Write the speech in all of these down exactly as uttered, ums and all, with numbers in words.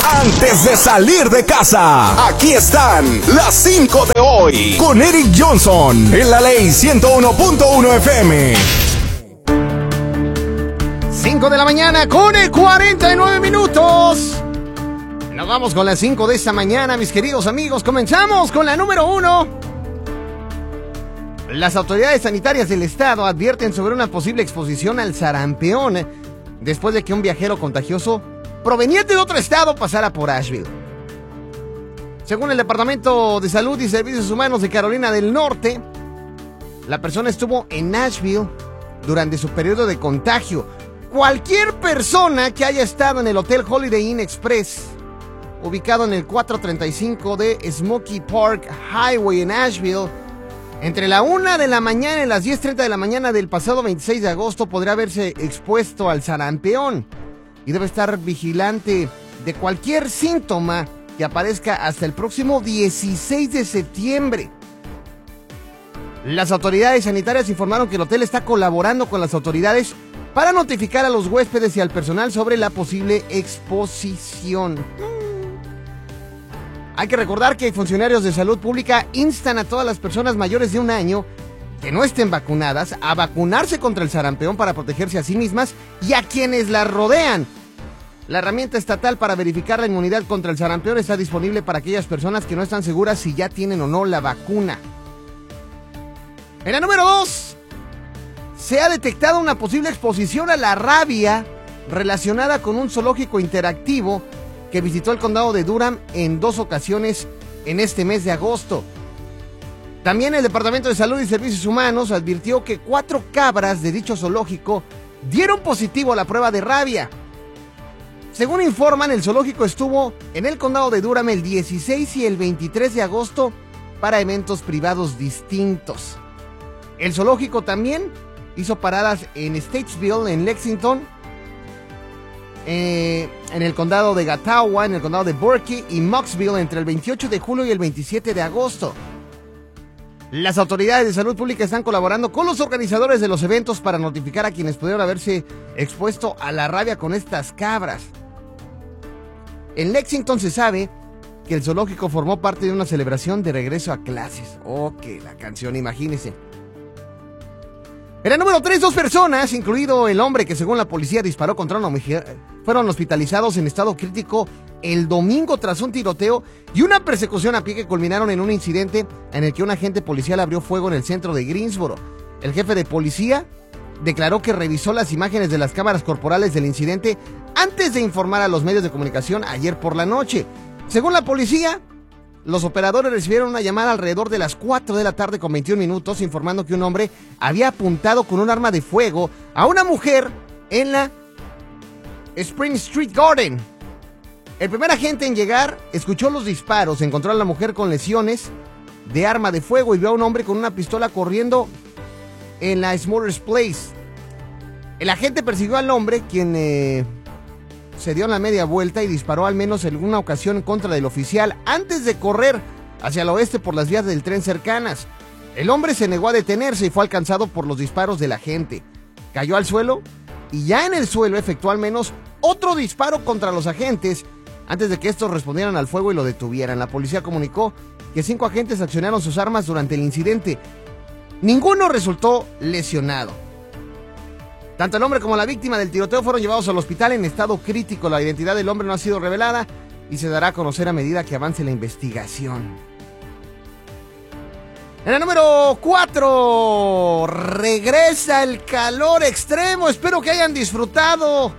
Antes de salir de casa, aquí están las cinco de hoy con Eric Johnson en la Ley ciento uno punto uno F M. cinco de la mañana con cuarenta y nueve minutos. Nos vamos con las cinco de esta mañana, mis queridos amigos. Comenzamos con la número uno. Las autoridades sanitarias del estado advierten sobre una posible exposición al sarampión después de que un viajero contagioso proveniente de otro estado pasara por Asheville. Según el Departamento de Salud y Servicios Humanos de Carolina del Norte, la persona estuvo en Asheville durante su periodo de contagio. Cualquier persona que haya estado en el Hotel Holiday Inn Express, ubicado en el cuatrocientos treinta y cinco de Smoky Park Highway en Asheville, entre la una de la mañana y las diez treinta de la mañana del pasado veintiséis de agosto, podría haberse expuesto al sarampión y debe estar vigilante de cualquier síntoma que aparezca hasta el próximo dieciséis de septiembre. Las autoridades sanitarias informaron que el hotel está colaborando con las autoridades para notificar a los huéspedes y al personal sobre la posible exposición. Hay que recordar que funcionarios de salud pública instan a todas las personas mayores de un año que no estén vacunadas a vacunarse contra el sarampión para protegerse a sí mismas y a quienes las rodean. La herramienta estatal para verificar la inmunidad contra el sarampión está disponible para aquellas personas que no están seguras si ya tienen o no la vacuna. En la número dos, se ha detectado una posible exposición a la rabia relacionada con un zoológico interactivo que visitó el condado de Durham en dos ocasiones en este mes de agosto. También el Departamento de Salud y Servicios Humanos advirtió que cuatro cabras de dicho zoológico dieron positivo a la prueba de rabia. Según informan, el zoológico estuvo en el condado de Durham el dieciséis y el veintitrés de agosto para eventos privados distintos. El zoológico también hizo paradas en Statesville, en Lexington, eh, en el condado de Gatawa, en el condado de Berkeley y Mocksville entre el veintiocho de julio y el veintisiete de agosto. Las autoridades de salud pública están colaborando con los organizadores de los eventos para notificar a quienes pudieron haberse expuesto a la rabia con estas cabras. En Lexington se sabe que el zoológico formó parte de una celebración de regreso a clases. Oh, que la canción, imagínense. En el número tres, dos personas, incluido el hombre que según la policía disparó contra una mujer, fueron hospitalizados en estado crítico el domingo tras un tiroteo y una persecución a pie que culminaron en un incidente en el que un agente policial abrió fuego en el centro de Greensboro. El jefe de policía declaró que revisó las imágenes de las cámaras corporales del incidente antes de informar a los medios de comunicación ayer por la noche. Según la policía, los operadores recibieron una llamada alrededor de las cuatro de la tarde con veintiún minutos informando que un hombre había apuntado con un arma de fuego a una mujer en la Spring Street Garden. El primer agente en llegar escuchó los disparos, encontró a la mujer con lesiones de arma de fuego y vio a un hombre con una pistola corriendo en la Smothers Place. El agente persiguió al hombre, quien eh, se dio la media vuelta y disparó al menos en alguna ocasión en contra del oficial antes de correr hacia el oeste por las vías del tren cercanas. El hombre se negó a detenerse y fue alcanzado por los disparos del agente. Cayó al suelo y ya en el suelo efectuó al menos otro disparo contra los agentes antes de que estos respondieran al fuego y lo detuvieran. La policía comunicó que cinco agentes accionaron sus armas durante el incidente. Ninguno resultó lesionado. Tanto el hombre como la víctima del tiroteo fueron llevados al hospital en estado crítico. La identidad del hombre no ha sido revelada y se dará a conocer a medida que avance la investigación. En el número cuatro, regresa el calor extremo. Espero que hayan disfrutado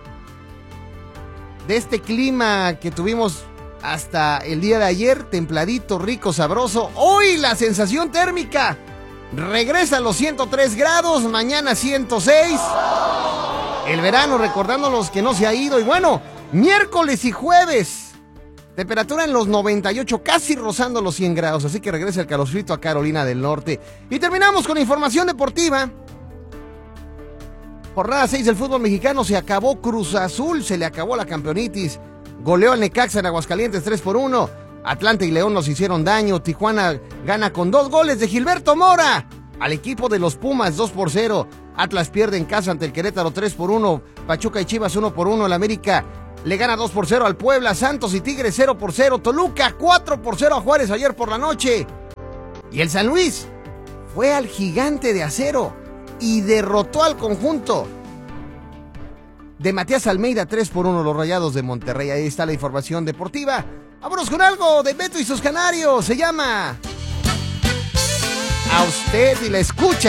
de este clima que tuvimos hasta el día de ayer, templadito, rico, sabroso. Hoy la sensación térmica regresa a los ciento tres grados, mañana ciento seis. El verano, recordándolos que no se ha ido. Y bueno, miércoles y jueves, temperatura en los noventa y ocho, casi rozando los cien grados. Así que regresa el calorcito a Carolina del Norte. Y terminamos con información deportiva. Jornada seis del fútbol mexicano, se acabó Cruz Azul, se le acabó la campeonitis. Goleó al Necaxa en Aguascalientes tres por uno. Atlanta y León nos hicieron daño. Tijuana gana con dos goles de Gilberto Mora al equipo de los Pumas dos por cero. Atlas pierde en casa ante el Querétaro tres por uno. Pachuca y Chivas uno por uno. El América le gana dos por cero al Puebla. Santos y Tigres cero por cero. Toluca cuatro por cero a Juárez ayer por la noche. Y el San Luis fue al Gigante de Acero y derrotó al conjunto de Matías Almeida tres por uno, los Rayados de Monterrey. Ahí está la información deportiva. Vámonos con algo de Beto y sus Canarios. Se llama A Usted y la escucha.